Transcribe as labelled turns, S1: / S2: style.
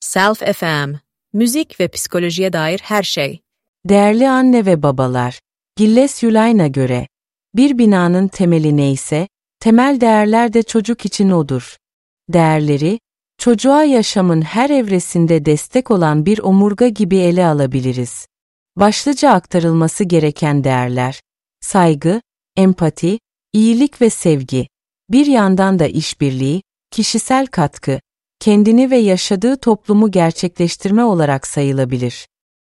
S1: Self FM, müzik ve psikolojiye dair her şey.
S2: Değerli anne ve babalar, Gilles Yulay'ına göre, bir binanın temeli neyse, temel değerler de çocuk için odur. Değerleri, çocuğa yaşamın her evresinde destek olan bir omurga gibi ele alabiliriz. Başlıca aktarılması gereken değerler, saygı, empati, iyilik ve sevgi. Bir yandan da işbirliği, kişisel katkı, kendini ve yaşadığı toplumu gerçekleştirme olarak sayılabilir.